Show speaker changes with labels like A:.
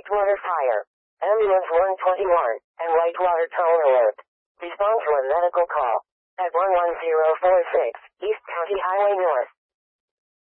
A: Whitewater Fire. Ambulance 121, and Whitewater Tower Alert. Respond to a medical call at 11046, East County Highway North.